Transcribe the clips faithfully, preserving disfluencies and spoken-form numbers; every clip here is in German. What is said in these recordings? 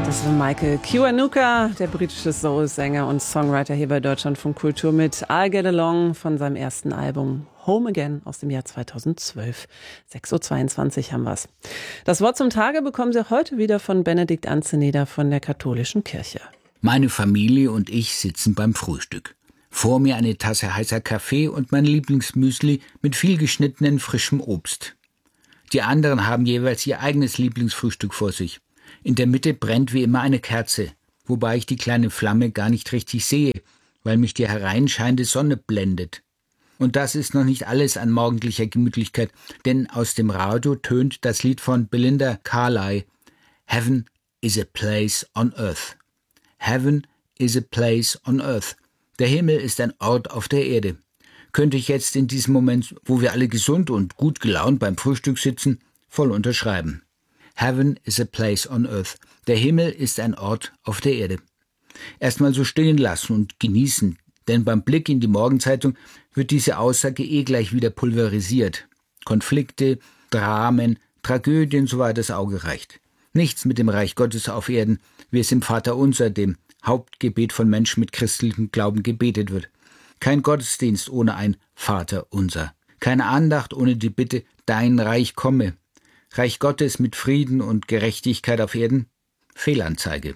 Das war Michael Kiwanuka, der britische Soul-Sänger und Songwriter hier bei Deutschlandfunk Kultur mit I'll Get Along von seinem ersten Album Home Again aus dem Jahr zweitausendzwölf. sechs Uhr zweiundzwanzig haben wir's. Das Wort zum Tage bekommen Sie heute wieder von Benedikt Anzeneder von der Katholischen Kirche. Meine Familie und ich sitzen beim Frühstück. Vor mir eine Tasse heißer Kaffee und mein Lieblingsmüsli mit viel geschnittenen frischem Obst. Die anderen haben jeweils ihr eigenes Lieblingsfrühstück vor sich. In der Mitte brennt wie immer eine Kerze, wobei ich die kleine Flamme gar nicht richtig sehe, weil mich die hereinscheinende Sonne blendet. Und das ist noch nicht alles an morgendlicher Gemütlichkeit, denn aus dem Radio tönt das Lied von Belinda Carlisle, Heaven is a place on earth. Heaven is a place on earth. Der Himmel ist ein Ort auf der Erde. Könnte ich jetzt in diesem Moment, wo wir alle gesund und gut gelaunt beim Frühstück sitzen, voll unterschreiben. Heaven is a place on earth. Der Himmel ist ein Ort auf der Erde. Erstmal so stehen lassen und genießen, denn beim Blick in die Morgenzeitung wird diese Aussage eh gleich wieder pulverisiert. Konflikte, Dramen, Tragödien, soweit das Auge reicht. Nichts mit dem Reich Gottes auf Erden, wie es im Vaterunser, dem Hauptgebet von Menschen mit christlichem Glauben, gebetet wird. Kein Gottesdienst ohne ein Vaterunser. Keine Andacht ohne die Bitte, dein Reich komme. Reich Gottes mit Frieden und Gerechtigkeit auf Erden? Fehlanzeige.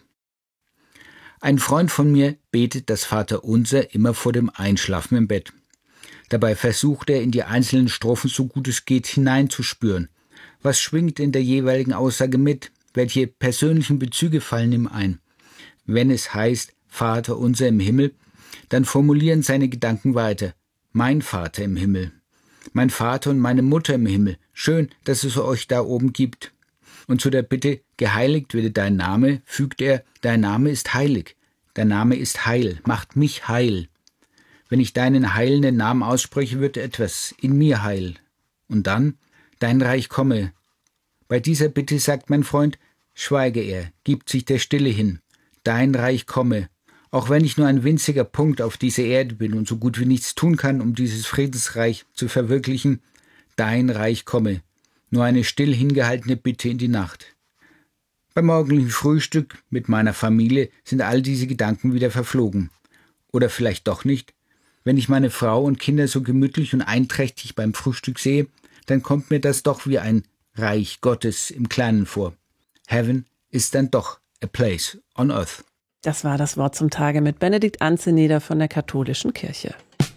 Ein Freund von mir betet das Vaterunser immer vor dem Einschlafen im Bett. Dabei versucht er, in die einzelnen Strophen so gut es geht hineinzuspüren. Was schwingt in der jeweiligen Aussage mit? Welche persönlichen Bezüge fallen ihm ein? Wenn es heißt, Vater unser im Himmel, dann formulieren seine Gedanken weiter. Mein Vater im Himmel. Mein Vater und meine Mutter im Himmel. Schön, dass es euch da oben gibt. Und zu der Bitte, geheiligt werde dein Name, fügt er, dein Name ist heilig. Dein Name ist heil, macht mich heil. Wenn ich deinen heilenden Namen ausspreche, wird etwas in mir heil. Und dann, dein Reich komme. Bei dieser Bitte sagt mein Freund, schweige er, gibt sich der Stille hin. Dein Reich komme. Auch wenn ich nur ein winziger Punkt auf dieser Erde bin und so gut wie nichts tun kann, um dieses Friedensreich zu verwirklichen, dein Reich komme. Nur eine still hingehaltene Bitte in die Nacht. Beim morgendlichen Frühstück mit meiner Familie sind all diese Gedanken wieder verflogen. Oder vielleicht doch nicht. Wenn ich meine Frau und Kinder so gemütlich und einträchtig beim Frühstück sehe, dann kommt mir das doch wie ein Reich Gottes im Kleinen vor. Heaven ist dann doch a place on earth. Das war das Wort zum Tage mit Benedikt Anzeneder von der Katholischen Kirche.